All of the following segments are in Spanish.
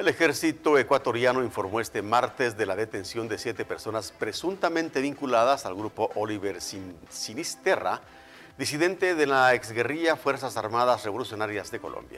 El ejército ecuatoriano informó este martes de la detención de 7 personas presuntamente vinculadas al grupo Oliver Sinisterra, disidente de la exguerrilla Fuerzas Armadas Revolucionarias de Colombia.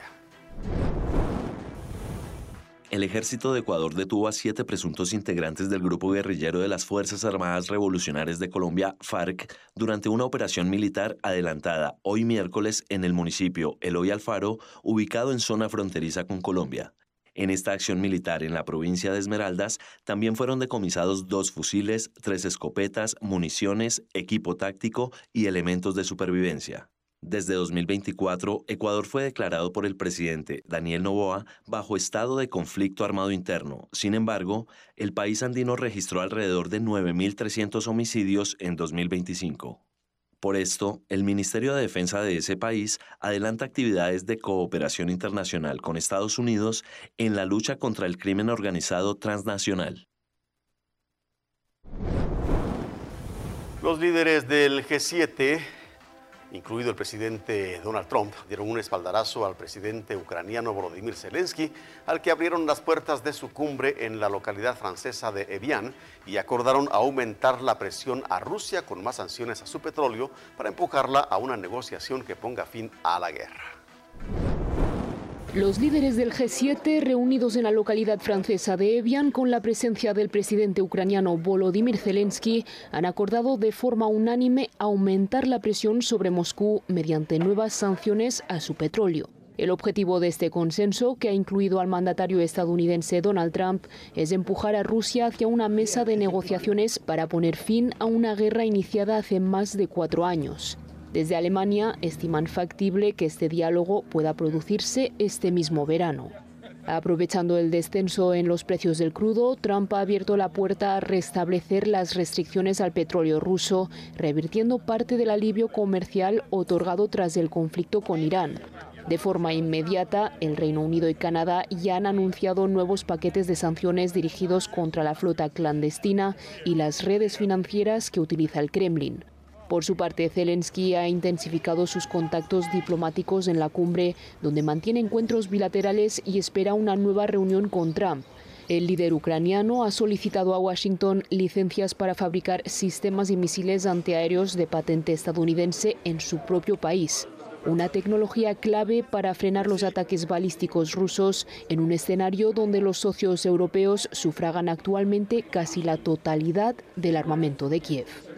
El ejército de Ecuador detuvo a 7 presuntos integrantes del grupo guerrillero de las Fuerzas Armadas Revolucionarias de Colombia, FARC, durante una operación militar adelantada hoy miércoles en el municipio Eloy Alfaro, ubicado en zona fronteriza con Colombia. En esta acción militar en la provincia de Esmeraldas también fueron decomisados 2 fusiles, 3 escopetas, municiones, equipo táctico y elementos de supervivencia. Desde 2024, Ecuador fue declarado por el presidente Daniel Noboa bajo estado de conflicto armado interno. Sin embargo, el país andino registró alrededor de 9.300 homicidios en 2025. Por esto, el Ministerio de Defensa de ese país adelanta actividades de cooperación internacional con Estados Unidos en la lucha contra el crimen organizado transnacional. Los líderes del G7, incluido el presidente Donald Trump, dieron un espaldarazo al presidente ucraniano Volodymyr Zelensky, al que abrieron las puertas de su cumbre en la localidad francesa de Evian y acordaron aumentar la presión a Rusia con más sanciones a su petróleo para empujarla a una negociación que ponga fin a la guerra. Los líderes del G7, reunidos en la localidad francesa de Evian con la presencia del presidente ucraniano Volodymyr Zelensky, han acordado de forma unánime aumentar la presión sobre Moscú mediante nuevas sanciones a su petróleo. El objetivo de este consenso, que ha incluido al mandatario estadounidense Donald Trump, es empujar a Rusia hacia una mesa de negociaciones para poner fin a una guerra iniciada hace más de 4 años. Desde Alemania estiman factible que este diálogo pueda producirse este mismo verano. Aprovechando el descenso en los precios del crudo, Trump ha abierto la puerta a restablecer las restricciones al petróleo ruso, revirtiendo parte del alivio comercial otorgado tras el conflicto con Irán. De forma inmediata, el Reino Unido y Canadá ya han anunciado nuevos paquetes de sanciones dirigidos contra la flota clandestina y las redes financieras que utiliza el Kremlin. Por su parte, Zelensky ha intensificado sus contactos diplomáticos en la cumbre, donde mantiene encuentros bilaterales y espera una nueva reunión con Trump. El líder ucraniano ha solicitado a Washington licencias para fabricar sistemas y misiles antiaéreos de patente estadounidense en su propio país, una tecnología clave para frenar los ataques balísticos rusos en un escenario donde los socios europeos sufragan actualmente casi la totalidad del armamento de Kiev.